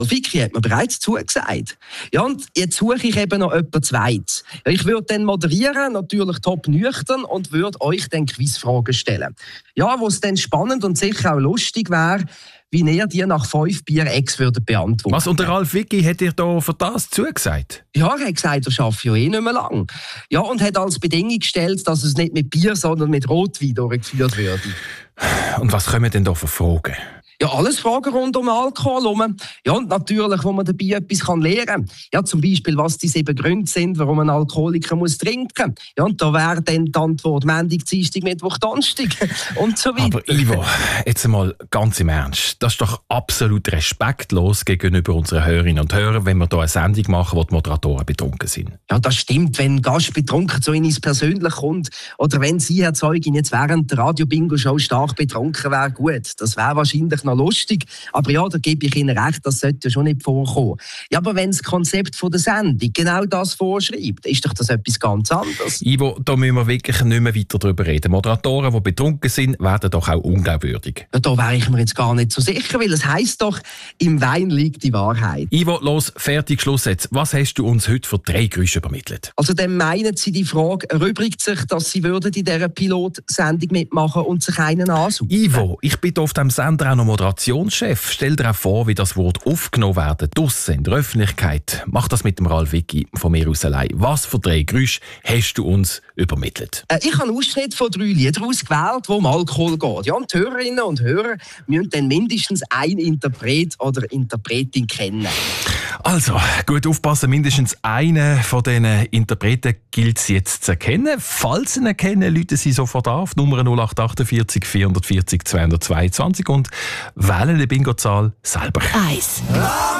Vicky hat mir bereits zugesagt. Ja, und jetzt suche ich eben noch jemanden Zweites. Ja, ich würde dann moderieren, natürlich top nüchtern, und würde euch dann Quizfragen stellen. Ja, wo es dann spannend und sicher auch lustig wäre, wie ihr die nach 5 Bier Ex würdet beantworten. Was, und der Ralf Vicky hat dir da für das zugesagt? Ja, er hat gesagt, er schafft ja nicht mehr lang. Ja, und hat als Bedingung gestellt, dass es nicht mit Bier, sondern mit Rotwein durchgeführt würde. Und was kommen denn da für Fragen? Ja, alles Fragen rund um Alkohol herum. Ja, und natürlich, wo man dabei etwas lernen kann. Ja, zum Beispiel, was die 7 Gründe sind, warum ein Alkoholiker muss trinken. Ja, und da wäre dann die Antwort Montag, Dienstag, Mittwoch, Donnerstag und so weiter. Aber Ivo, jetzt einmal ganz im Ernst. Das ist doch absolut respektlos gegenüber unseren Hörerinnen und Hörern, wenn wir hier eine Sendung machen, wo die Moderatoren betrunken sind. Ja, das stimmt, wenn ein Gast betrunken zu Ihnen persönlich kommt. Oder wenn Sie, Herr Zeugin, jetzt während der Radio-Bingo-Show stark betrunken wäre, gut. Das wäre wahrscheinlich noch lustig. Aber ja, da gebe ich Ihnen recht, das sollte ja schon nicht vorkommen. Ja, aber wenn das Konzept der Sendung genau das vorschreibt, ist doch das etwas ganz anderes. Ivo, da müssen wir wirklich nicht mehr weiter darüber reden. Moderatoren, die betrunken sind, werden doch auch unglaubwürdig. Ja, da wäre ich mir jetzt gar nicht so sicher, weil es heisst doch, im Wein liegt die Wahrheit. Ivo, los, fertig, Schluss jetzt. Was hast du uns heute für 3 Grüße übermittelt? Also dann meinen Sie, die Frage erübrigt sich, dass Sie würden in dieser Pilotsendung mitmachen und sich einen ansuchen? Ivo, ich bin auf dem Sender auch noch Moderationschef. Stell dir auch vor, wie das Wort aufgenommen werden, draussen in der Öffentlichkeit. Mach das mit dem Ralf Vicky von mir aus allein. Was für 3 Grüße hast du uns übermittelt? Ich habe einen Ausschnitt von 3 Liedern ausgewählt, wo um Alkohol geht. Ja, und die Hörerinnen und Hörer müssen dann mindestens einen Interpret oder Interpretin kennen. Also, gut aufpassen, mindestens einen von diesen Interpreten gilt es jetzt zu erkennen. Falls Sie ihn kennen, rufen Sie sofort auf, Nummer 0848 440 222 und wählen die Bingo-Zahl selber. 1.